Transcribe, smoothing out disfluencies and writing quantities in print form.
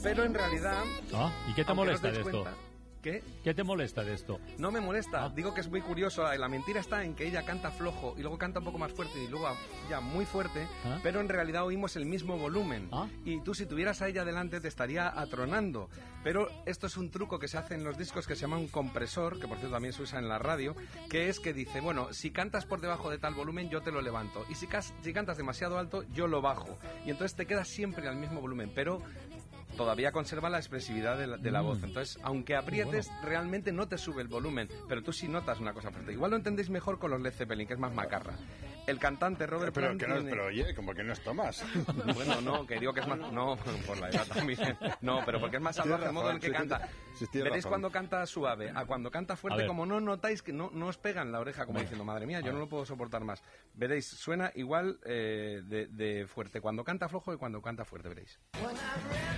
Pero en realidad... ¿Y qué te molesta de esto? ¿Qué te molesta de esto? No me molesta, digo que es muy curioso. La mentira está en que ella canta flojo y luego canta un poco más fuerte y luego ya muy fuerte, pero en realidad oímos el mismo volumen. Y tú, si tuvieras a ella delante, te estaría atronando. Pero esto es un truco que se hace en los discos que se llama un compresor, que por cierto también se usa en la radio, que es que dice, bueno, si cantas por debajo de tal volumen, yo te lo levanto. Y si cantas demasiado alto, yo lo bajo. Y entonces te quedas siempre al mismo volumen, pero todavía conserva la expresividad de la voz. Entonces, aunque aprietes, realmente no te sube el volumen, pero tú sí notas una cosa fuerte. Igual lo entendéis mejor con los Led Zeppelin, que es más macarra. El cantante Robert Plant pero oye, como que no es Thomas. Bueno, no, que digo que es más... No, por la edad también. No, pero porque es más salvaje el modo en el que canta. Veréis cuando canta suave, a cuando canta fuerte, como no notáis que no os pega en la oreja, como diciendo, madre mía, yo no lo puedo soportar más. Veréis, suena igual de fuerte cuando canta flojo y cuando canta fuerte, veréis.